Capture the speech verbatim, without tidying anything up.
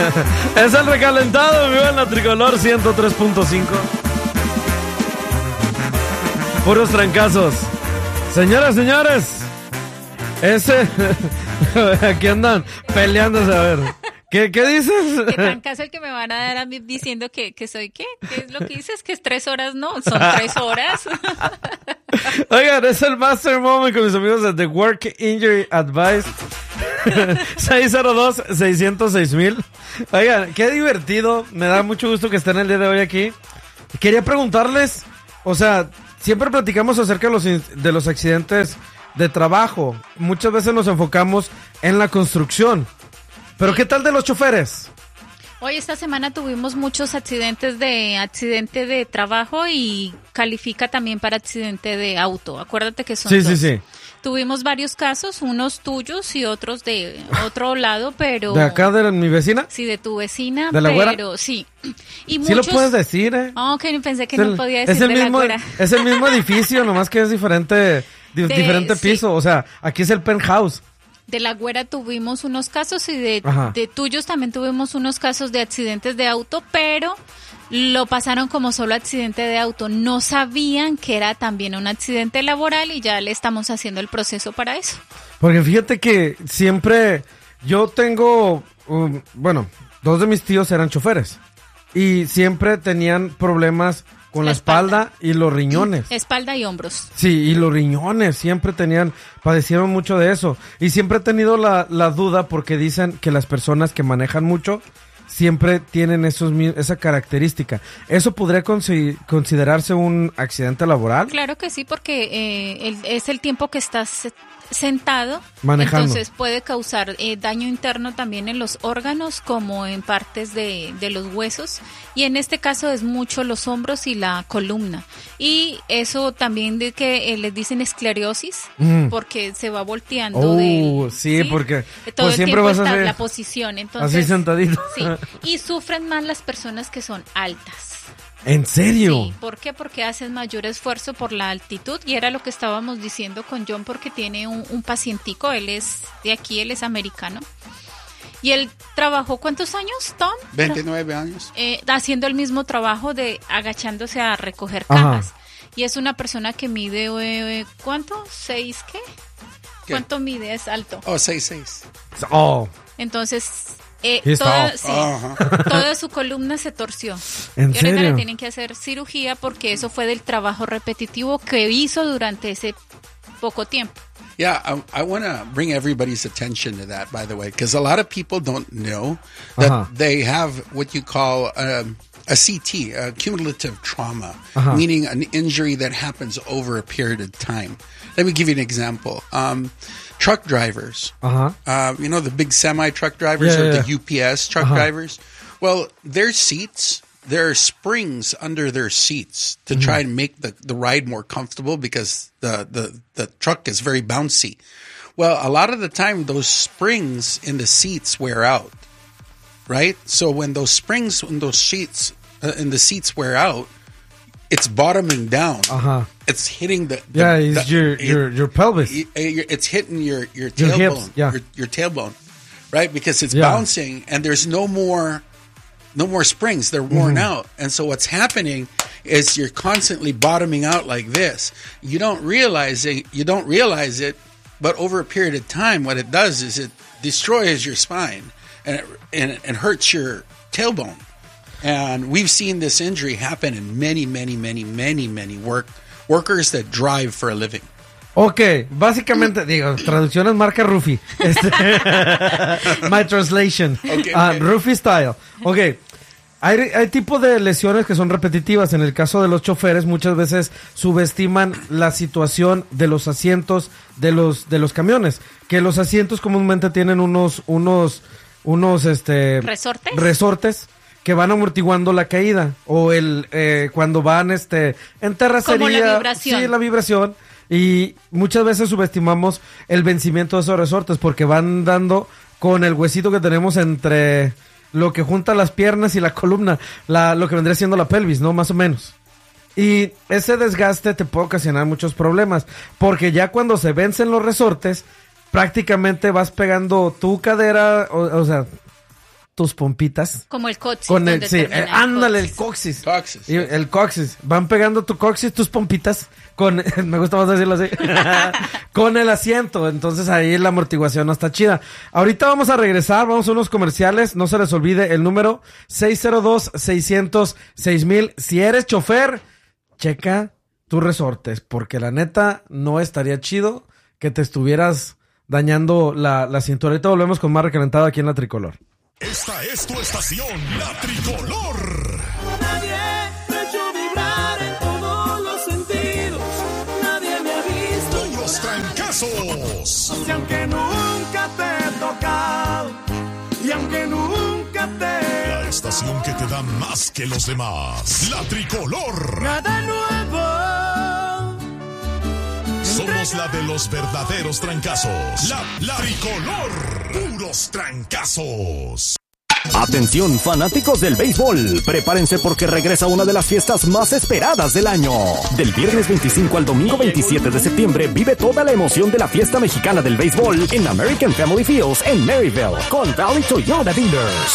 Es el recalentado, vivo en la Tricolor ciento tres punto cinco. Puros trancazos. Señoras, señores. Ese... Aquí andan peleándose, a ver. ¿Qué, qué dices? ¿Qué trancazo el que me van a dar a mí diciendo que, que soy qué? ¿Qué es lo que dices? ¿Que es tres horas? No, son tres horas. Oigan, es el Master Moment con mis amigos de The Work Injury Advice. seis cero dos, seis cero seis mil. Oigan, qué divertido. Me da mucho gusto que estén el día de hoy aquí. Quería preguntarles, o sea, siempre platicamos acerca de los, de los accidentes de trabajo. Muchas veces nos enfocamos en la construcción. Pero ¿qué tal de los choferes? Hoy esta semana tuvimos muchos accidentes de accidente de trabajo y califica también para accidente de auto. Acuérdate que son Sí, dos. sí, sí. Tuvimos varios casos, unos tuyos y otros de otro lado, pero... ¿De acá de mi vecina? Sí, de tu vecina, ¿De la güera? pero sí. Y Sí muchos... lo puedes decir, ¿eh? Oh, ok, pensé que Es no el- podía es decir el de mismo, la güera. es el mismo edificio, nomás que es diferente, di- De- diferente sí. piso. O sea, aquí es el penthouse. De la güera tuvimos unos casos y de, Ajá. de tuyos también tuvimos unos casos de accidentes de auto, pero lo pasaron como solo accidente de auto. No sabían que era también un accidente laboral y ya le estamos haciendo el proceso para eso. Porque fíjate que siempre yo tengo, um, bueno, dos de mis tíos eran choferes y siempre tenían problemas con la, La espalda. espalda. y los riñones. Espalda y hombros. Sí, y los riñones siempre tenían, padecieron mucho de eso. Y siempre he tenido la, la duda porque dicen que las personas que manejan mucho siempre tienen esos mi- esa característica. ¿Eso podría consi- considerarse un accidente laboral? Claro que sí, porque eh, el- es el tiempo que estás eh, sentado. Manejando. Entonces puede causar eh, daño interno también en los órganos como en partes de, de los huesos. Y en este caso es mucho los hombros y la columna. Y eso también de que eh, les dicen esclerosis, Mm. porque se va volteando. Oh, de, sí, porque, todo pues, el siempre tiempo vas a está hacer la posición. Entonces, así sentadito. Sí, y sufren más las personas que son altas. ¿En serio? Sí, ¿por qué? Porque hacen mayor esfuerzo por la altitud y era lo que estábamos diciendo con John porque tiene un, un pacientico, él es de aquí, él es americano. Y él trabajó, ¿cuántos años, Tom? veintinueve años. Eh, haciendo el mismo trabajo de agachándose a recoger Ajá. cajas. Y es una persona que mide, eh, ¿cuánto? ¿Seis qué? ¿Qué? ¿Cuánto mide? Es alto. Oh, seis, seis. Oh, Entonces, eh, He's toda, tall. sí, Ajá. toda su columna se torció. ¿en Y ahorita le serio? tienen que hacer cirugía porque eso fue del trabajo repetitivo que hizo durante ese poco tiempo. Yeah, I, I want to bring everybody's attention to that, by the way, because a lot of people don't know that Uh-huh. they have what you call um, a C T, a cumulative trauma, Uh-huh. meaning an injury that happens over a period of time. Let me give you an example. Um, truck drivers, Ajá. uh, you know, the big semi truck drivers Yeah, or yeah. the U P S truck Uh-huh. drivers. Well, their seats, there are springs under their seats to try and make the, the ride more comfortable because the, the, the truck is very bouncy. Well, a lot of the time, those springs in the seats wear out, right? So when those springs in those sheets uh, in the seats wear out, it's bottoming down. Ajá. It's hitting the, the Yeah, it's the- your, it- your, your pelvis. y- uh, it's hitting your your Your hips, tailbone, yeah. your, your tailbone, right? Because it's Yeah. bouncing, and there's no more, no more springs. They're worn Mm-hmm. out, and so what's happening is you're constantly bottoming out like this. You don't realize it. You don't realize it, but over a period of time, what it does is it destroys your spine and it, and it, and hurts your tailbone. And we've seen this injury happen in many, many, many, many, many work workers that drive for a living. Ok, básicamente, digo, traducciones marca Rufi. Este, my translation. Ok, Ah, ok. Rufi style. Ok, hay, hay tipos de lesiones que son repetitivas. En el caso de los choferes, muchas veces subestiman la situación de los asientos de los, de los camiones. Que los asientos comúnmente tienen unos, unos, unos, este... ¿Resortes? Resortes que van amortiguando la caída. O el, eh, cuando van, este, en terracería. Como la vibración. Sí, la vibración. Y muchas veces subestimamos el vencimiento de esos resortes porque van dando con el huesito que tenemos entre lo que junta las piernas y la columna, la, lo que vendría siendo la pelvis, ¿no? Más o menos. Y ese desgaste te puede ocasionar muchos problemas porque ya cuando se vencen los resortes, prácticamente vas pegando tu cadera, o, o sea, tus pompitas. Como el coxis. Con el, donde sí, termina eh, el ándale, el coxis. coxis. Coxis. Y el coxis. Van pegando tu coxis, tus pompitas, con, me gusta más decirlo así, con el asiento. Entonces ahí la amortiguación no está chida. Ahorita vamos a regresar, vamos a unos comerciales. No se les olvide el número seis cero dos, seis cero cero, seis mil. Si eres chofer, checa tus resortes, porque la neta no estaría chido que te estuvieras dañando la, la cintura. Ahorita volvemos con más Recalentado aquí en La Tricolor. Esta es tu estación, La Tricolor. Nadie me ha hecho vibrar en todos los sentidos. Nadie me ha visto. Puros trancazos. Y aunque nunca te he tocado, y aunque nunca te... La estación que te da más que los demás. La Tricolor. Nada nuevo. Somos la de los verdaderos trancazos. La, la Tricolor. Puros trancazos. Atención fanáticos del béisbol, prepárense porque regresa una de las fiestas más esperadas del año. Del viernes veinticinco al domingo veintisiete de septiembre vive toda la emoción de la fiesta mexicana del béisbol en American Family Fields en Maryville con Valley Toyota Dealers.